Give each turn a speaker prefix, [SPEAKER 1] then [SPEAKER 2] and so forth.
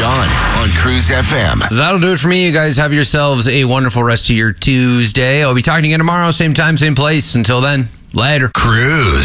[SPEAKER 1] John on Cruise FM.
[SPEAKER 2] That'll do it for me. You guys have yourselves a wonderful rest of your Tuesday. I'll be talking again tomorrow, same time, same place. Until then, later.
[SPEAKER 1] Cruise.